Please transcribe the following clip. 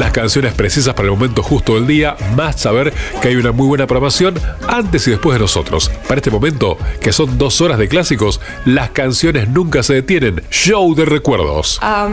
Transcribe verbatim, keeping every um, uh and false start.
las canciones precisas para el momento justo del día, más saber que hay una muy buena programación antes y después de nosotros. Para este momento, que son dos horas de clásicos, las canciones nunca se detienen. Show de recuerdos. Um.